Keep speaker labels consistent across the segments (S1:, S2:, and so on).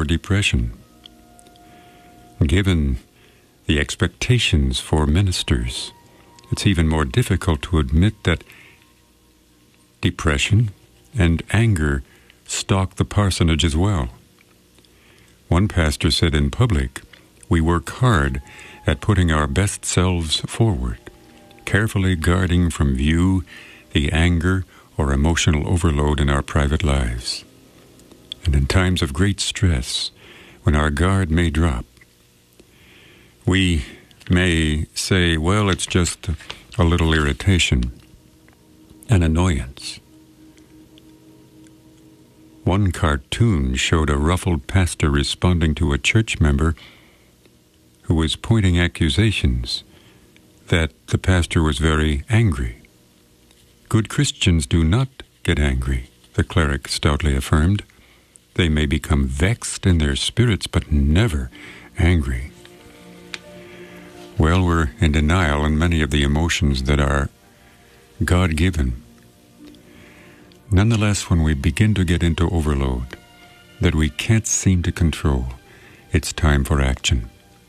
S1: depression. Given the expectations for ministers, it's even more difficult to admit that depression and anger stalk the parsonage as well. One pastor said in public, "We work hard at putting our best selves forward, carefully guarding from view the anger or emotional overload in our private lives. And in times of great stress, when our guard may drop, we may say, well, it's just a little irritation, an annoyance." One cartoon showed a ruffled pastor responding to a church member who was pointing accusations that the pastor was very angry. Good Christians do not get angry, the cleric stoutly affirmed. They may become vexed in their spirits, but never angry. Well, we're in denial in many of the emotions that are God-given. Nonetheless, when we begin to get into overload that we can't seem to control, it's time for action.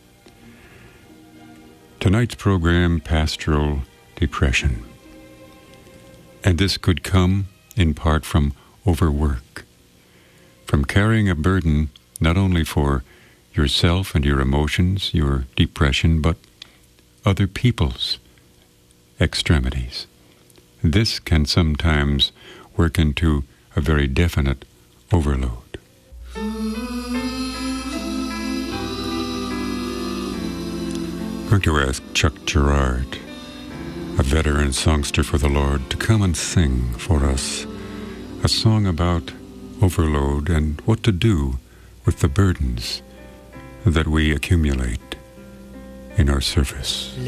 S1: Tonight's program, Pastoral Depression. And this could come in part from overwork, from carrying a burden not only for yourself and your emotions, your depression, but other people's extremities. This can sometimes work into a very definite overload. I'm going to ask Chuck Girard, a veteran songster for the Lord, to come and sing for us a song about overload and what to do with the burdens that we accumulate in our service.